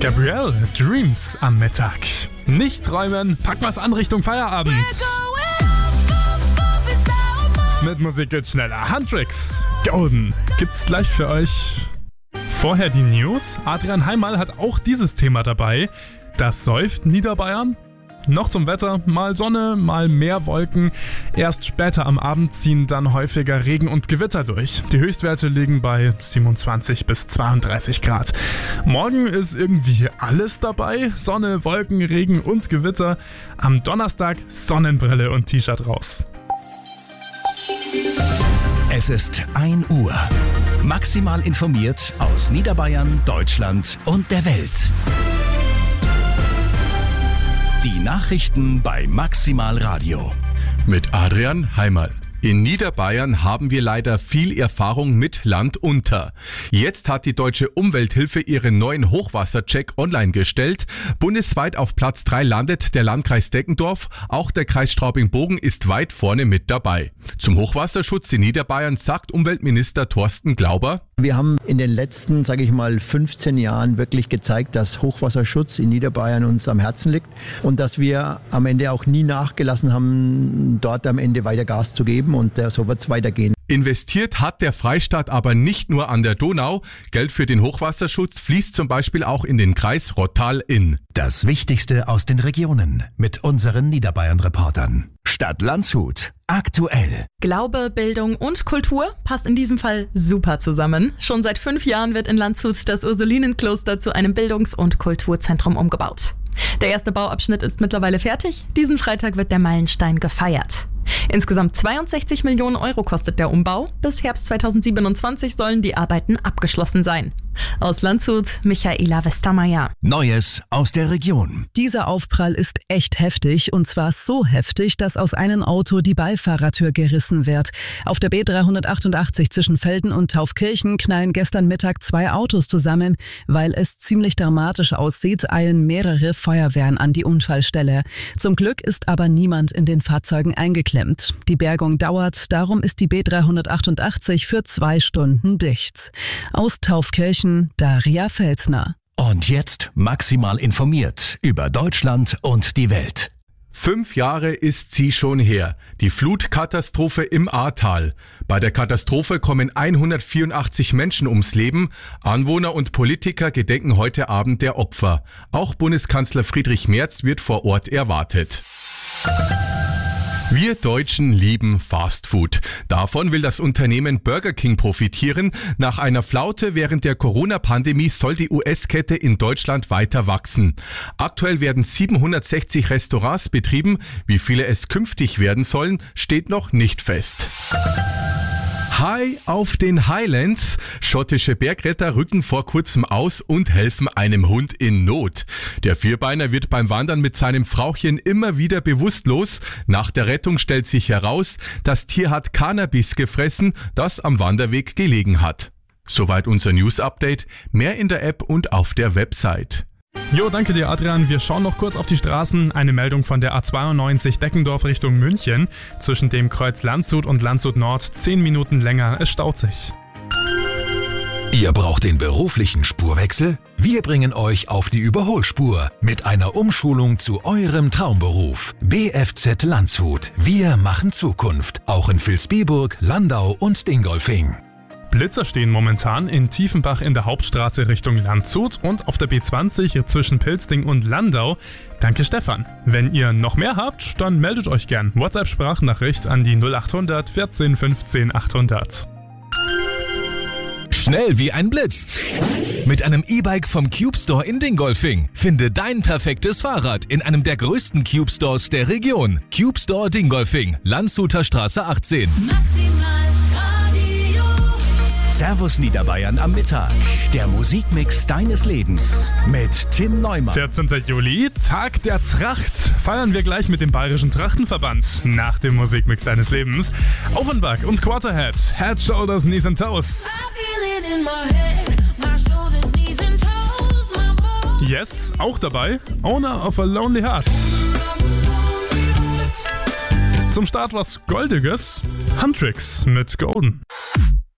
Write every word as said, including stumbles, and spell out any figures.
Gabrielle, Dreams am Mittag. Nicht träumen, pack was an Richtung Feierabend. Mit Musik geht's schneller. Handtricks, Golden, gibt's gleich für euch. Vorher die News. Adrian Heimal hat auch dieses Thema dabei. Das säuft Niederbayern. Noch zum Wetter, mal Sonne, mal mehr Wolken. Erst später am Abend ziehen dann häufiger Regen und Gewitter durch. Die Höchstwerte liegen bei siebenundzwanzig bis zweiunddreißig Grad. Morgen ist irgendwie alles dabei. Sonne, Wolken, Regen und Gewitter. Am Donnerstag Sonnenbrille und T-Shirt raus. Es ist ein Uhr. Maximal informiert aus Niederbayern, Deutschland und der Welt. Die Nachrichten bei Maximal Radio. Mit Adrian Heimal. In Niederbayern haben wir leider viel Erfahrung mit Land unter. Jetzt hat die Deutsche Umwelthilfe ihren neuen Hochwassercheck online gestellt. Bundesweit auf Platz drei landet der Landkreis Deggendorf. Auch der Kreis Straubing-Bogen ist weit vorne mit dabei. Zum Hochwasserschutz in Niederbayern sagt Umweltminister Thorsten Glauber: Wir haben in den letzten, sage ich mal, fünfzehn Jahren wirklich gezeigt, dass Hochwasserschutz in Niederbayern uns am Herzen liegt und dass wir am Ende auch nie nachgelassen haben, dort am Ende weiter Gas zu geben, und so wird es weitergehen. Investiert hat der Freistaat aber nicht nur an der Donau. Geld für den Hochwasserschutz fließt zum Beispiel auch in den Kreis Rottal-Inn. Das Wichtigste aus den Regionen mit unseren Niederbayern-Reportern. Stadt Landshut. Aktuell. Glaube, Bildung und Kultur passt in diesem Fall super zusammen. Schon seit fünf Jahren wird in Landshut das Ursulinenkloster zu einem Bildungs- und Kulturzentrum umgebaut. Der erste Bauabschnitt ist mittlerweile fertig. Diesen Freitag wird der Meilenstein gefeiert. Insgesamt zweiundsechzig Millionen Euro kostet der Umbau. Bis Herbst zweitausendsiebenundzwanzig sollen die Arbeiten abgeschlossen sein. Aus Landshut, Michaela Westermeier. Neues aus der Region. Dieser Aufprall ist echt heftig, und zwar so heftig, dass aus einem Auto die Beifahrertür gerissen wird. Auf der B dreihundertachtundachtzig zwischen Velden und Taufkirchen knallen gestern Mittag zwei Autos zusammen. Weil es ziemlich dramatisch aussieht, eilen mehrere Feuerwehren an die Unfallstelle. Zum Glück ist aber niemand in den Fahrzeugen eingeklemmt. Die Bergung dauert, darum ist die B dreihundertachtundachtzig für zwei Stunden dicht. Aus Taufkirchen Daria Felsner. Und jetzt maximal informiert über Deutschland und die Welt. Fünf Jahre ist sie schon her. Die Flutkatastrophe im Ahrtal. Bei der Katastrophe kommen hundertvierundachtzig Menschen ums Leben. Anwohner und Politiker gedenken heute Abend der Opfer. Auch Bundeskanzler Friedrich Merz wird vor Ort erwartet. Wir Deutschen lieben Fastfood. Davon will das Unternehmen Burger King profitieren. Nach einer Flaute während der Corona-Pandemie soll die U S-Kette in Deutschland weiter wachsen. Aktuell werden siebenhundertsechzig Restaurants betrieben. Wie viele es künftig werden sollen, steht noch nicht fest. High auf den Highlands. Schottische Bergretter rücken vor kurzem aus und helfen einem Hund in Not. Der Vierbeiner wird beim Wandern mit seinem Frauchen immer wieder bewusstlos. Nach der Rettung stellt sich heraus, das Tier hat Cannabis gefressen, das am Wanderweg gelegen hat. Soweit unser News-Update. Mehr in der App und auf der Website. Jo, danke dir, Adrian. Wir schauen noch kurz auf die Straßen. Eine Meldung von der A zweiundneunzig Deckendorf Richtung München. Zwischen dem Kreuz Landshut und Landshut Nord zehn Minuten länger. Es staut sich. Ihr braucht den beruflichen Spurwechsel? Wir bringen euch auf die Überholspur mit einer Umschulung zu eurem Traumberuf. B F Z Landshut. Wir machen Zukunft. Auch in Vilsbiburg, Landau und Dingolfing. Blitzer stehen momentan in Tiefenbach in der Hauptstraße Richtung Landshut und auf der B zwanzig zwischen Pilzding und Landau. Danke, Stefan. Wenn ihr noch mehr habt, dann meldet euch gern. WhatsApp-Sprachnachricht an die null achthundert vierzehn fünfzehn achthundert. Schnell wie ein Blitz. Mit einem E-Bike vom Cube Store in Dingolfing. Finde dein perfektes Fahrrad in einem der größten Cube Stores der Region. Cube Store Dingolfing, Landshuter Straße achtzehn. Servus Niederbayern am Mittag. Der Musikmix deines Lebens mit Tim Neumann. vierzehnter Juli, Tag der Tracht. Feiern wir gleich mit dem Bayerischen Trachtenverband. Nach dem Musikmix deines Lebens. Offenbach und Quarterhead. Head, Shoulders, Knees and Toes. Yes, auch dabei. Owner of a Lonely Heart. Zum Start was Goldiges. Handtricks mit Golden.